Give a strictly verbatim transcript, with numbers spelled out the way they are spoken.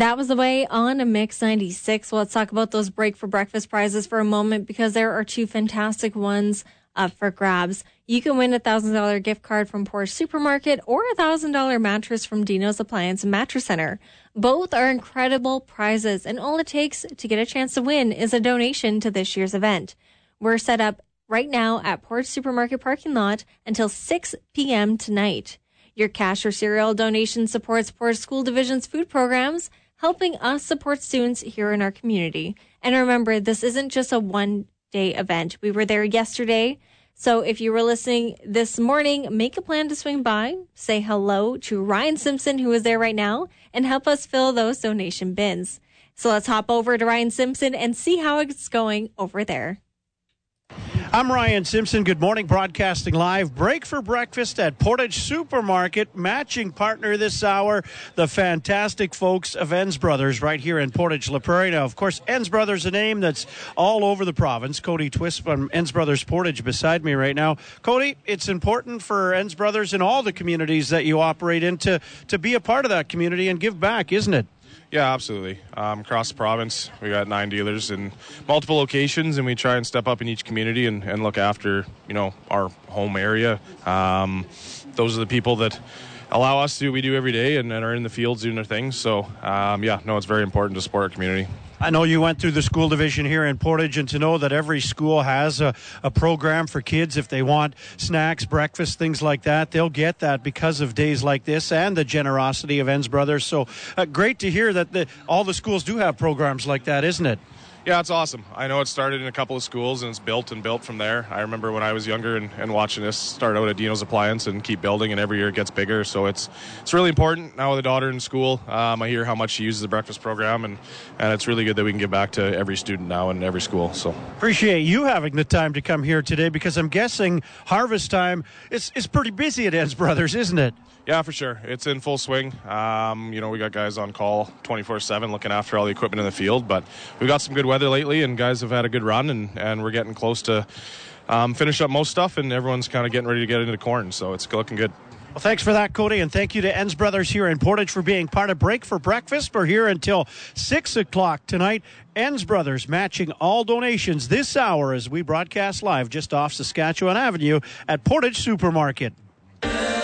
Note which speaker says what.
Speaker 1: That was the way on a Mix ninety-six. Well, let's talk about those break for breakfast prizes for a moment because there are two fantastic ones up for grabs. You can win a one thousand dollars gift card from Portage Supermarket or a one thousand dollars mattress from Dino's Appliance and Mattress Center. Both are incredible prizes, and all it takes to get a chance to win is a donation to this year's event. We're set up right now at Portage Supermarket parking lot until six p.m. tonight. Your cash or cereal donation supports Portage School Division's food programs, helping us support students here in our community. And remember, this isn't just a one-day event. We were there yesterday. So if you were listening this morning, make a plan to swing by, say hello to Ryan Simpson, who is there right now, and help us fill those donation bins. So let's hop over to Ryan Simpson and see how it's going over there.
Speaker 2: I'm Ryan Simpson. Good morning, broadcasting live. Break for breakfast at Portage Supermarket. Matching partner this hour, the fantastic folks of Enns Brothers right here in Portage La Prairie. Now, of course, Enns Brothers, a name that's all over the province. Cody Twist from Enns Brothers Portage beside me right now. Cody, it's important for Enns Brothers in all the communities that you operate in to, to be a part of that community and give back, isn't it?
Speaker 3: Yeah, absolutely. Um, across the province, we got nine dealers in multiple locations, and we try and step up in each community and, and look after, you know, our home area. Um, those are the people that allow us to do what we do every day and, and are in the fields doing their things. So, um, yeah, no, it's very important to support our community.
Speaker 2: I know you went through the school division here in Portage, and to know that every school has a, a program for kids if they want snacks, breakfast, things like that, they'll get that because of days like this and the generosity of Enns Brothers. So uh, great to hear that the, all the schools do have programs like that, isn't it?
Speaker 3: Yeah, it's awesome. I know it started in a couple of schools, and it's built and built from there. I remember when I was younger and, and watching this start out at Dino's Appliance and keep building, and every year it gets bigger. So it's it's really important. Now with a daughter in school, um, I hear how much she uses the breakfast program, and, and it's really good that we can give back to every student now in every school. So
Speaker 2: appreciate you having the time to come here today, because I'm guessing harvest time is, is pretty busy at Enns Brothers, isn't it?
Speaker 3: Yeah, for sure. It's in full swing. Um, you know, we got guys on call twenty-four seven looking after all the equipment in the field, but we've got some good weather lately, and guys have had a good run, and, and we're getting close to um, finish up most stuff, and everyone's kind of getting ready to get into corn, so it's looking good.
Speaker 2: Well, thanks for that, Cody, and thank you to Enns Brothers here in Portage for being part of Break for Breakfast. We're here until six o'clock tonight. Enns Brothers matching all donations this hour as we broadcast live just off Saskatchewan Avenue at Portage Supermarket.